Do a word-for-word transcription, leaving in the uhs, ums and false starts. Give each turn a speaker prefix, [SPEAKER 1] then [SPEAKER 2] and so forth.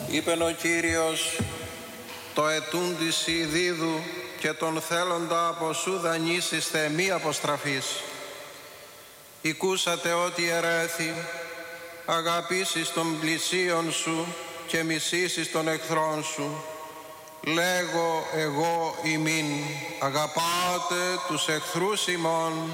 [SPEAKER 1] Είπεν ο Κύριος, το ετούντις ιδίδου και τον θέλοντα από σου δανείσιστε μη αποστραφής. Οικούσατε ότι ερέθη, αγαπήσεις των πλησίων σου και μισήσεις των εχθρών σου. Λέγω εγώ ημίν, αγαπάτε τους εχθρούς ημών